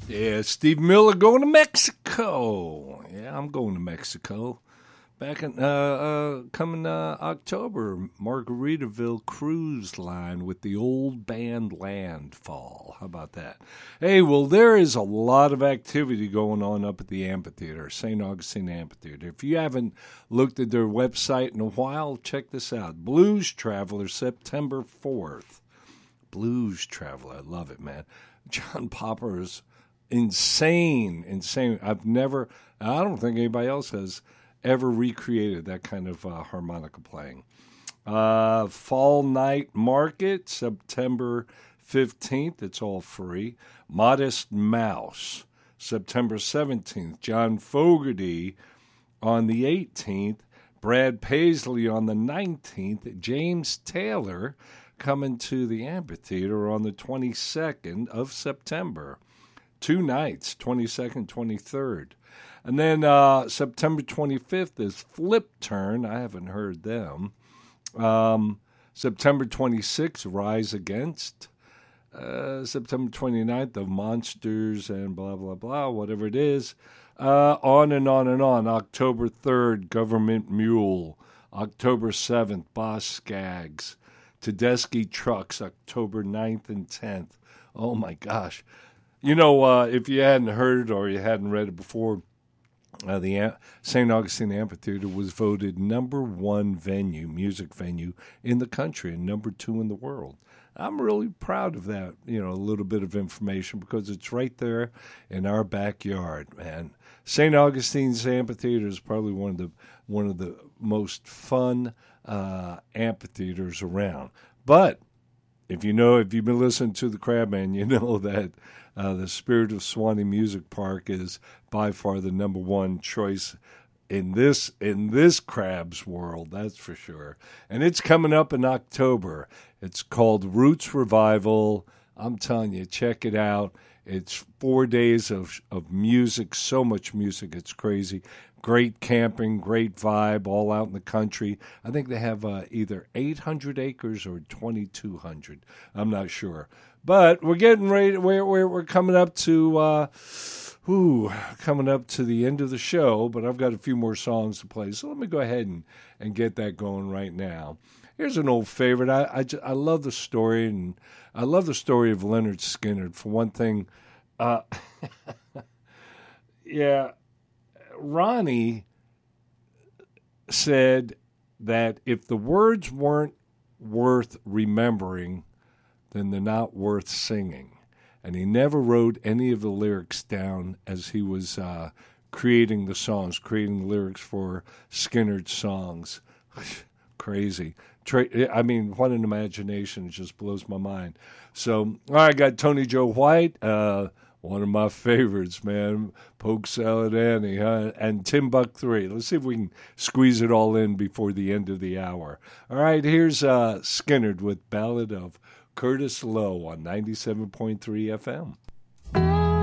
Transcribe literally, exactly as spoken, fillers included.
Yeah, Steve Miller going to Mexico. Yeah, I'm going to Mexico. Back in uh, uh, coming uh, October, Margaritaville Cruise Line with the old band Landfall. How about that? Hey, well, there is a lot of activity going on up at the amphitheater, Saint Augustine Amphitheater. If you haven't looked at their website in a while, check this out. Blues Traveler, September fourth. Blues Traveler, I love it, man. John Popper's insane, insane. I've never, I don't think anybody else has ever recreated that kind of uh, harmonica playing. Uh, Fall Night Market, September fifteenth. It's all free. Modest Mouse, September seventeenth. John Fogerty on the eighteenth. Brad Paisley on the nineteenth. James Taylor coming to the amphitheater on the twenty-second of September. Two nights, twenty-second, twenty-third. And then uh, September twenty-fifth is Flip Turn. I haven't heard them. Um, September twenty-sixth, Rise Against. Uh, September twenty-ninth, The Monsters and blah, blah, blah, whatever it is. Uh, on and on and on. October third, Government Mule. October seventh, Boss Skaggs. Tedeschi Trucks, October ninth and tenth. Oh, my gosh. You know, uh, if you hadn't heard or you hadn't read it before, uh, the Am- Saint Augustine Amphitheater was voted number one venue, music venue in the country and number two in the world. I'm really proud of that, you know, a little bit of information because it's right there in our backyard, man. Saint Augustine's Amphitheater is probably one of the one of the most fun uh, amphitheaters around. But if you know, if you've been listening to the Crabman, you know that uh, the Spirit of Swanee Music Park is by far the number one choice in this in this crabs world, that's for sure. And it's coming up in October. It's called Roots Revival. I'm telling you, check it out. It's four days of of music, so much music, it's crazy. Great camping, great vibe, all out in the country. I think they have uh, either eight hundred acres or twenty-two hundred. I'm not sure. But we're getting ready. We're, we're, we're coming up to... Uh, Ooh, coming up to the end of the show, but I've got a few more songs to play, so let me go ahead and, and get that going right now. Here's an old favorite. I, I, just, I love the story, and I love the story of Leonard Skinner. For one thing, uh, yeah, Ronnie said that if the words weren't worth remembering, then they're not worth singing. And he never wrote any of the lyrics down as he was uh, creating the songs, creating the lyrics for Skinner's songs. Crazy. Tra- I mean, what an imagination. It just blows my mind. So, all right, I got Tony Joe White, uh, one of my favorites, man. Poke Salad Annie, huh? And Timbuk three. Let's see if we can squeeze it all in before the end of the hour. All right, here's uh, Skinner with Ballad of Curtis Lowe on ninety-seven point three F M.